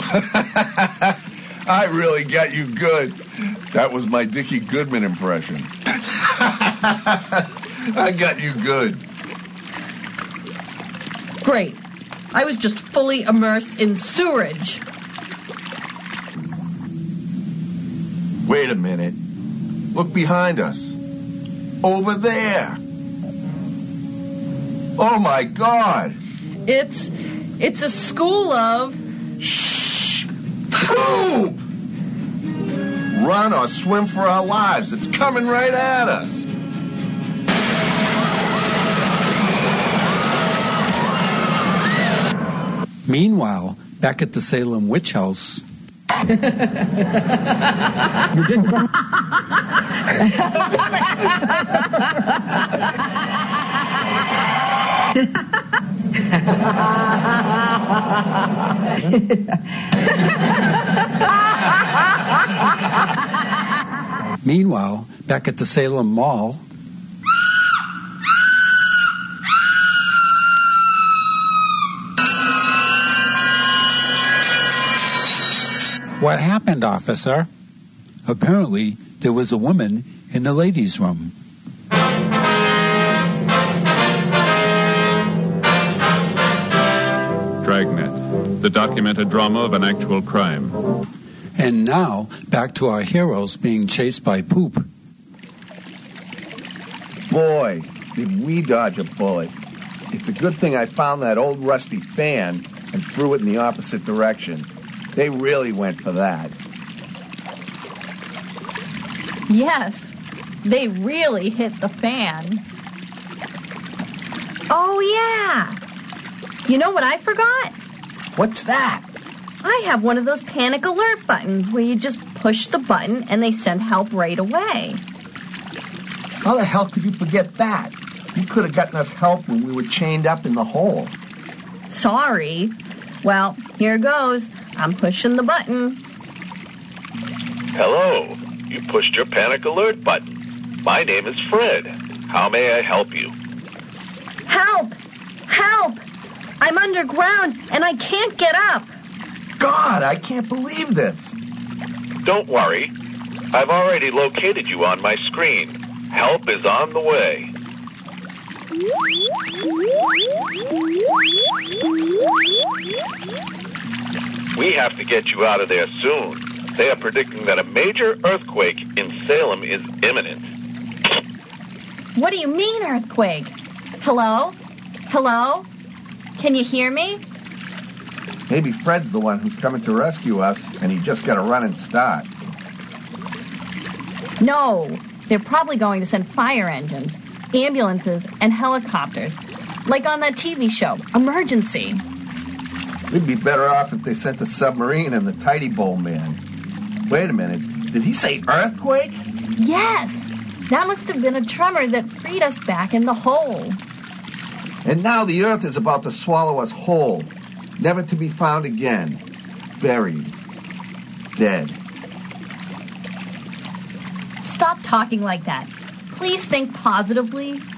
I really got you good. That was my Dickie Goodman impression. I got you good. Great. I was just fully immersed in sewerage. Wait a minute. Look behind us. Over there. Oh, my God. It's a school of... Shh! Poop! Run or swim for our lives. It's coming right at us. Meanwhile, back at the Salem Witch House... Meanwhile, back at the Salem Mall... What happened, officer? Apparently, there was a woman in the ladies' room. Dragnet, the documented drama of an actual crime. And now, back to our heroes being chased by poop. Boy, did we dodge a bullet. It's a good thing I found that old rusty fan and threw it in the opposite direction. They really went for that. Yes, they really hit the fan. Oh, yeah. You know what I forgot? What's that? I have one of those panic alert buttons where you just push the button and they send help right away. How the hell could you forget that? You could have gotten us help when we were chained up in the hole. Sorry. Well, here goes. I'm pushing the button. Hello. You pushed your panic alert button. My name is Fred. How may I help you? Help! Help! I'm underground and I can't get up. God, I can't believe this. Don't worry. I've already located you on my screen. Help is on the way. We have to get you out of there soon. They are predicting that a major earthquake in Salem is imminent. What do you mean, earthquake? Hello? Hello? Can you hear me? Maybe Fred's the one who's coming to rescue us, and he just got a running start. No, they're probably going to send fire engines, ambulances, and helicopters, like on that TV show, Emergency. We'd be better off if they sent the submarine and the Tidy Bowl man. Wait a minute, did he say earthquake? Yes, that must have been a tremor that freed us back in the hole. And now the earth is about to swallow us whole, never to be found again, buried, dead. Stop talking like that. Please think positively.